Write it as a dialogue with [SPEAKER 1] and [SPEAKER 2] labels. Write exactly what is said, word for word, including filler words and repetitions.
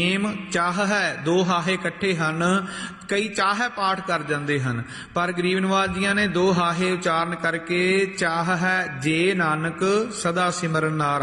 [SPEAKER 1] ਨੇਮ ਚਾਹ ਹੈ, ਦੋ ਹਾਹੇ ਇਕੱਠੇ ਹਨ। ਕਈ ਚਾਹ ਹੈ ਪਾਠ ਕਰ ਜਾਂਦੇ ਹਨ, ਪਰ ਗਰੀਬ ਨਵਾਜ ਜੀਆਂ ਨੇ ਦੋ ਹਾਹੇ ਉਚਾਰਨ ਕਰਕੇ ਚਾਹ ਹੈ ਜੇ ਨਾਨਕ ਸਦਾ ਸਿਮਰਨ ਨਾਰ